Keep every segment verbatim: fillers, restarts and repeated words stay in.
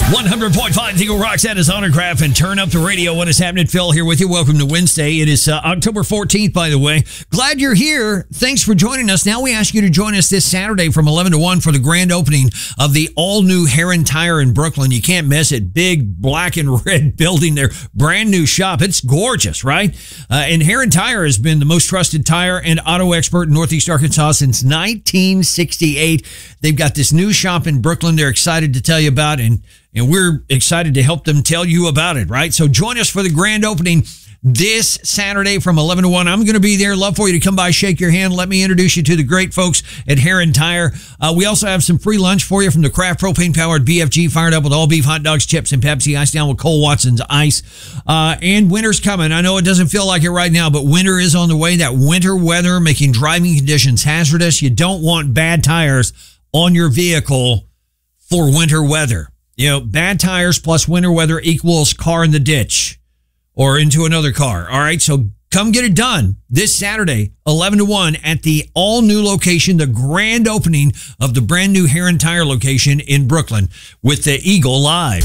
one hundred point five Eagle Rocks, that is Autograph, and turn up the radio. What is happening? Phil here with you. Welcome to Wednesday. It is uh, October fourteenth, by the way. Glad you're here. Thanks for joining us. Now we ask you to join us this Saturday from eleven to one for the grand opening of the all-new Heron Tire in Brooklyn. You can't miss it. Big black and red building there. Brand new shop. It's gorgeous, right? Uh, and Heron Tire has been the most trusted tire and auto expert in Northeast Arkansas since nineteen sixty-eight. They've got this new shop in Brooklyn they're excited to tell you about, and And we're excited to help them tell you about it, right? So join us for the grand opening this Saturday from eleven to one. I'm going to be there. Love for you to come by, shake your hand. Let me introduce you to the great folks at Heron Tire. Uh, we also have some free lunch for you from the Kraft propane-powered B F G, fired up with all beef hot dogs, chips, and Pepsi, iced down with Cole Watson's ice. Uh, and winter's coming. I know it doesn't feel like it right now, but winter is on the way. That winter weather making driving conditions hazardous. You don't want bad tires on your vehicle for winter weather. You know, bad tires plus winter weather equals car in the ditch or into another car. All right, so come get it done this Saturday, eleven to one, at the all-new location, the grand opening of the brand new Heron Tire location in Brooklyn with the Eagle Live.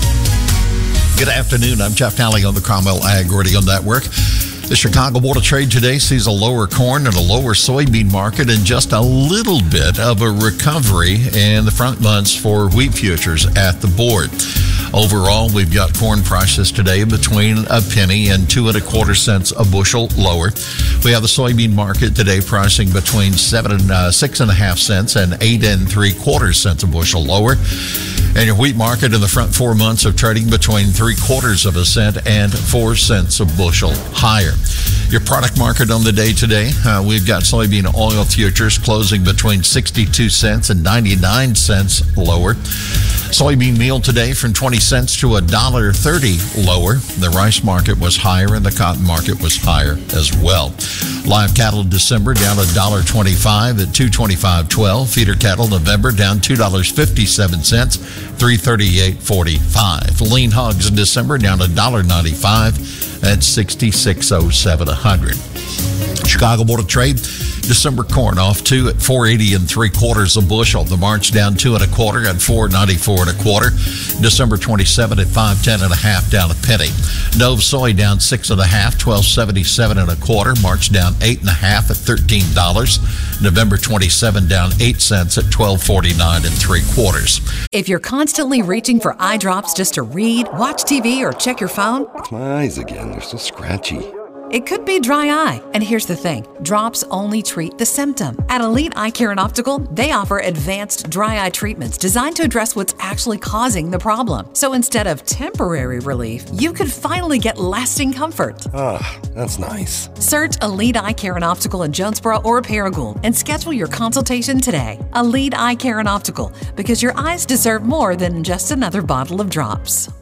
Good afternoon. I'm Jeff Talley on the Cromwell Ag Radio Network. The Chicago Board of Trade today sees a lower corn and a lower soybean market and just a little bit of a recovery in the front months for wheat futures at the board. Overall, we've got corn prices today between a penny and two and a quarter cents a bushel lower. We have the soybean market today pricing between seven and uh, six and a half cents and eight and three quarters cents a bushel lower. And your wheat market in the front four months of trading between three quarters of a cent and four cents a bushel higher. Your product market on the day today, uh, we've got soybean oil futures closing between sixty-two cents and ninety-nine cents lower. Soybean meal today from twenty cents to one dollar thirty lower. The rice market was higher and the cotton market was higher as well. Live cattle December down one dollar twenty-five at two twenty-five twelve. Feeder cattle November down two dollars and fifty-seven cents, three thirty-eight forty-five. Lean hogs in December down one dollar ninety-five at sixty-six oh seven a hundred. Chicago Board of Trade, December corn off two at four eighty and three quarters a bushel. The March down two and a quarter at four ninety-four and a quarter. December twenty-seven at five ten and a half, down a penny. Nove soy down six and a half, twelve seventy-seven and a quarter. March down eight and a half at thirteen dollars. November twenty-seven down eight cents at twelve forty-nine and three quarters. If you're constantly reaching for eye drops just to read, watch T V, or check your phone, it's my eyes again. They're so scratchy. it could be dry eye. And here's the thing, drops only treat the symptom. At Elite Eye Care and Optical, they offer advanced dry eye treatments designed to address what's actually causing the problem. So instead of temporary relief, you could finally get lasting comfort. Ah, that's nice. Search Elite Eye Care and Optical in Jonesboro or Paragould and schedule your consultation today. Elite Eye Care and Optical, because your eyes deserve more than just another bottle of drops.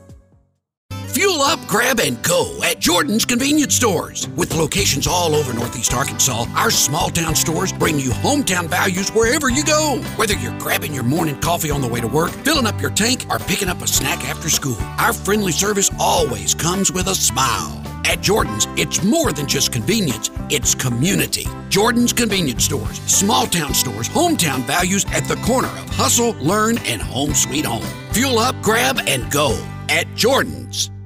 Fuel up, grab, and go at Jordan's Convenience Stores. With locations all over Northeast Arkansas, our small-town stores bring you hometown values wherever you go. Whether you're grabbing your morning coffee on the way to work, filling up your tank, or picking up a snack after school, our friendly service always comes with a smile. At Jordan's, it's more than just convenience, it's community. Jordan's Convenience Stores, small-town stores, hometown values at the corner of Hustle, Learn, and Home Sweet Home. Fuel up, grab, and go at Jordan's.